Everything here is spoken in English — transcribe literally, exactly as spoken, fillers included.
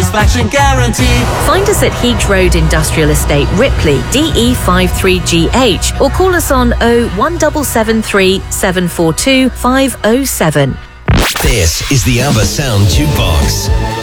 satisfaction guarantee. Find us at Heath Road Industrial Estate, Ripley, D E five three G H, or call us on oh one seven seven three, seven four two, five oh seven. This is the ABBA Sound Jukebox.